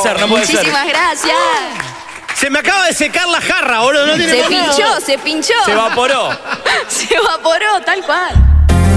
ser, no puede ser. Muchísimas gracias. Se me acaba de secar la jarra, boludo. No tiene Se más nada. pinchó. Se evaporó. Se evaporó, tal cual.